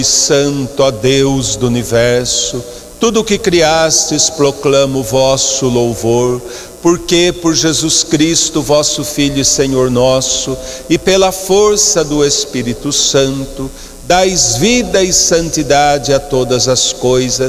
Santo, ó Deus do universo, tudo o que criastes proclama o vosso louvor, porque por Jesus Cristo, vosso Filho e Senhor nosso, e pela força do Espírito Santo, dais vida e santidade a todas as coisas,